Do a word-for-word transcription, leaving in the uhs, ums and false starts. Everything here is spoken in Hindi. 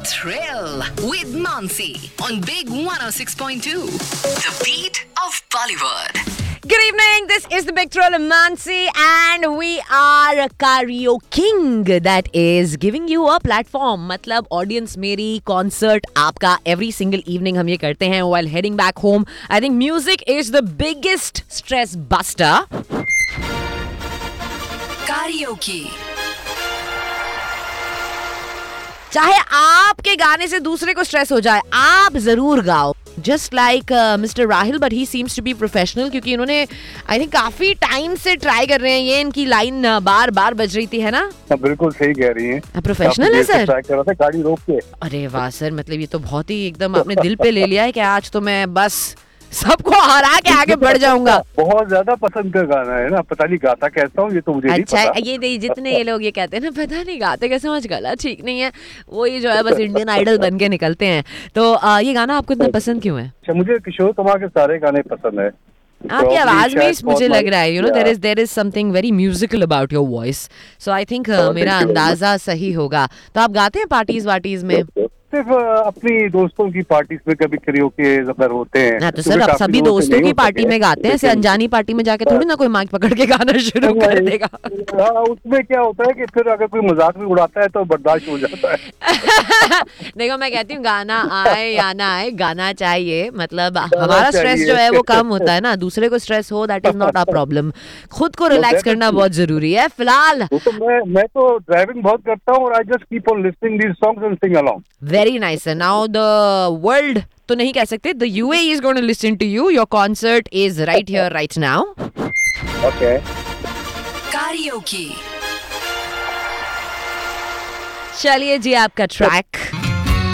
Thrill with Nancy on Big one oh six point two. The beat of Bollywood. Good evening. This is the Big Thrill of Mansi, and we are Karaoke that is giving you a platform. मतलब audience मेरी concert आपका every single evening हम ये करते हैं while heading back home. I think music is the biggest stress buster. Karaoke. चाहे आपके गाने से दूसरे को स्ट्रेस हो जाए, आप जरूर गाओ. Just like mister Rahil, but he seems to be professional, क्योंकि इन्होंने आई थिंक काफी टाइम से ट्राई कर रहे हैं. ये इनकी लाइन बार बार बज रही थी, है ना? बिल्कुल सही कह रही हैं. प्रोफेशनल है सर. ट्राई कर रहा था गाड़ी रोक के. अरे वाह सर, मतलब ये तो बहुत ही एकदम आपने दिल पे ले लिया है कि आज तो मैं बस सबको हरा के आगे बढ़ जाऊंगा. बहुत ज्यादा पसंद का गाना है ना. पता नहीं गाता कैसा हूँ, ये तो मुझे अच्छा, नहीं पता. ये नहीं, जितने ये लोग ये कहते हैं ना, पता नहीं गाते कैसे, मुझे गला ठीक नहीं है, वो ही जो है बस इंडियन आइडल बन के निकलते हैं. तो आ, ये गाना आपको इतना पसंद क्यों है? अच्छा, मुझे किशोर कुमार के सारे गाने पसंद है. आपकी आवाज में मुझे लग रहा है, you know, there is there is something very musical about your voice. So I think मेरा अंदाजा सही होगा. तो आप गाते हैं पार्टीज वार्टीज में? सिर्फ अपनी दोस्तों की पार्टीज में कभी करियोके अगर होते हैं. ना तो सर आप सभी दोस्तों की पार्टी में गाते हैं, ऐसे अनजानी पार्टी में जाके थोड़ी ना कोई माइक पकड़ के गाना शुरू कर देगा. हाँ, उसमें क्या होता है कि फिर अगर कोई मजाक भी उड़ाता है तो बर्दाश्त हो जाता है. देखो, मैं कहती हूँ गाना आए या ना आए, गाना चाहिए. मतलब हमारा स्ट्रेस जो है वो कम होता है ना, दूसरे को स्ट्रेस हो that is not a problem. खुद को रिलैक्स करना बहुत जरूरी है. फिलहाल तो मैं मैं तो ड्राइविंग बहुत करता हूँ और I just keep on listening these songs and sing along. Very nice. Now the world तो नहीं कह सकते, the UAE is going to listen to you. Your concert is right here right now. Okay. Karaoke. चलिए जी, आपका ट्रैक.